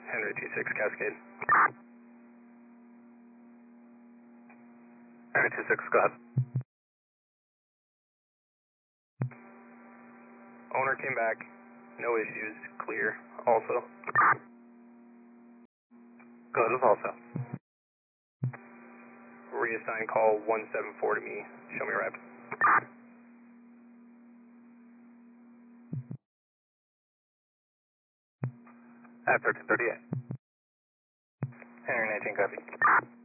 Henry 26 Cascade. Henry 26, go ahead. Owner came back, no issues, clear, also. Go ahead with also. Reassign call 174 to me, show me rep. At 1338. Henry 19, copy.